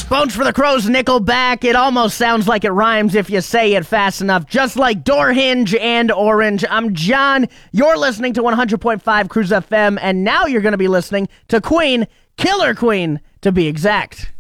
Bones for the Crows, Nickelback. It almost sounds like it rhymes if you say it fast enough, just like Door Hinge and Orange. I'm John. You're listening to 100.5 Cruise FM, and now you're going to be listening to Queen, Killer Queen, to be exact.